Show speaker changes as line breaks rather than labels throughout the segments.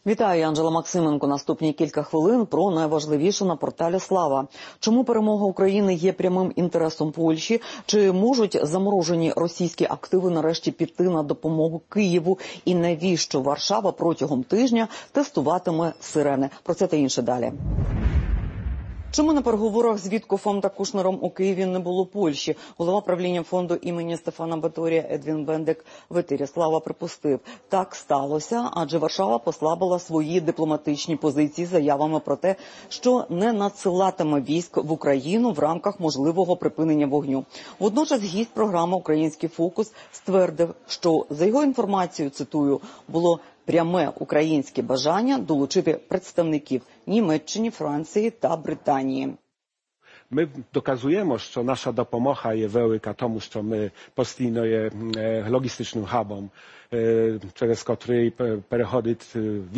Вітаю, я Анжела Максименко. Наступні кілька хвилин про найважливіше на порталі «Слава». Чому перемога України є прямим інтересом Польщі? Чи можуть заморожені російські активи нарешті піти на допомогу Києву? І навіщо Варшава протягом тижня тестуватиме сирени? Про це та інше далі. Чому на переговорах з Віткофом та Кушнером у Києві не було Польщі? Голова правління фонду імені Стефана Баторія Едвін Бендик в етері «Слава» припустив. Так сталося, адже Варшава послабила свої дипломатичні позиції заявами про те, що не надсилатиме військ в Україну в рамках можливого припинення вогню. Водночас гість програми «Український фокус» ствердив, що, за його інформацією, цитую, було пряме українське бажання долучити представників Німеччини, Франції та Британії.
Ми доказуємо, що наша допомога є велика, тому що ми постійно є логістичним хабом, через котрий переходить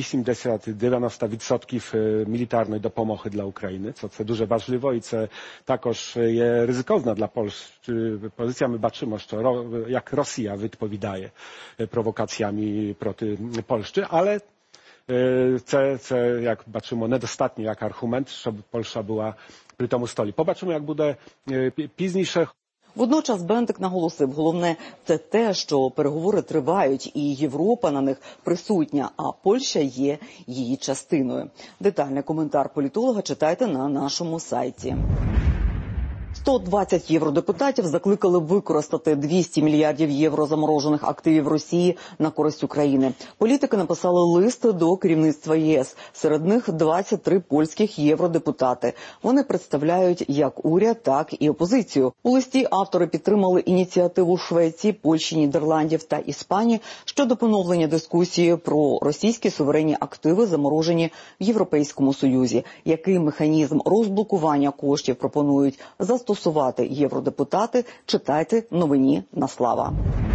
80-90% мілітарної допомоги для України, co це дуже важливо і це також є ризикowne dla Polski pozycja. My baczymy, що як Росія відповідає провокаціями проти Польщі, але це як бачимо, недостатньо як аргумент, щоб Польща була при тому столі. Побачимо, як буде пізніше.
Водночас Бендик наголосив, головне – це те, що переговори тривають і Європа на них присутня, а Польща є її частиною. Детальний коментар політолога читайте на нашому сайті. 120 євродепутатів закликали використати 200 мільярдів євро заморожених активів Росії на користь України. Політики написали лист до керівництва ЄС. Серед них 23 польських євродепутати. Вони представляють як уряд, так і опозицію. У листі автори підтримали ініціативу Швеції, Польщі, Нідерландів та Іспанії щодо поновлення дискусії про російські суверенні активи, заморожені в Європейському Союзі. Який механізм розблокування коштів пропонують застосувати євродепутати, читайте в новині на «Слава».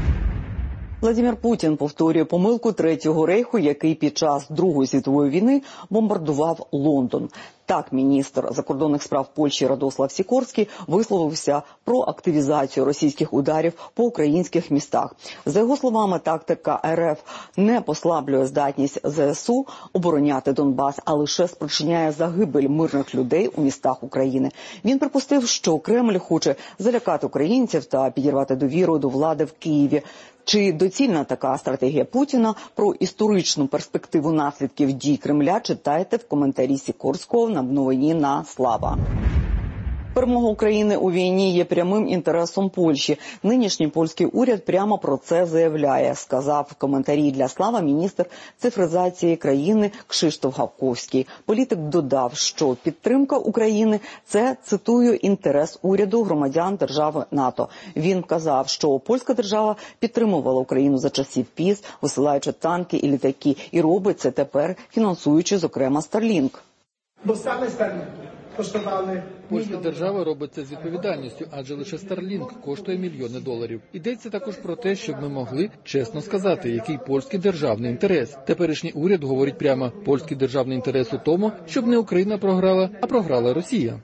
Владимир Путін повторює помилку Третього рейху, який під час Другої світової війни бомбардував Лондон. Так, міністр закордонних справ Польщі Радослав Сікорський висловився про активізацію російських ударів по українських містах. За його словами, тактика РФ не послаблює здатність ЗСУ обороняти Донбас, а лише спричиняє загибель мирних людей у містах України. Він припустив, що Кремль хоче залякати українців та підірвати довіру до влади в Києві. Чи доцільна така стратегія Путіна? Про історичну перспективу наслідків дій Кремля читайте в коментарі Сікорського на новині на «Слава». Перемога України у війні є прямим інтересом Польщі. Нинішній польський уряд прямо про це заявляє, сказав в коментарі для «Слава» міністр цифризації країни Кшиштоф Гавковський. Політик додав, що підтримка України – це, цитую, інтерес уряду громадян держави НАТО. Він казав, що польська держава підтримувала Україну за часів ПІС, висилаючи танки і літаки, і робить це тепер, фінансуючи, зокрема, Starlink.
Бо саме Starlink коштували.
Польська держава робить це з відповідальністю, адже лише Starlink коштує мільйони доларів. Йдеться також про те, щоб ми могли чесно сказати, який польський державний інтерес. Теперішній уряд говорить прямо, польський державний інтерес у тому, щоб не Україна програла, а програла Росія.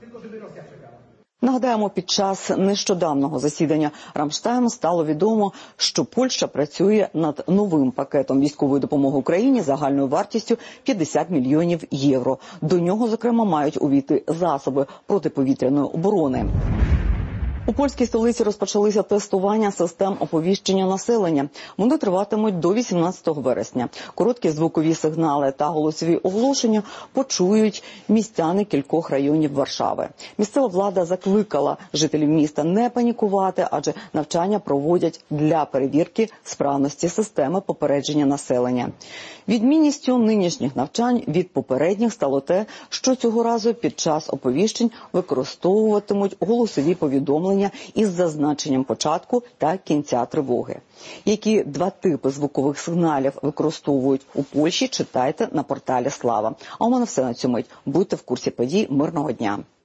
Нагадаємо, під час нещодавнього засідання Рамштайну стало відомо, що Польща працює над новим пакетом військової допомоги Україні загальною вартістю 50 мільйонів євро. До нього, зокрема, мають увійти засоби протиповітряної оборони. У польській столиці розпочалися тестування систем оповіщення населення. Вони триватимуть до 18 вересня. Короткі звукові сигнали та голосові оголошення почують містяни кількох районів Варшави. Місцева влада закликала жителів міста не панікувати, адже навчання проводять для перевірки справності системи попередження населення. Відмінністю нинішніх навчань від попередніх стало те, що цього разу під час оповіщень використовуватимуть голосові повідомлення із зазначенням початку та кінця тривоги. Які два типи звукових сигналів використовують у Польщі, читайте на порталі «Слава». А у мене все на цю мить. Будьте в курсі подій. Мирного дня!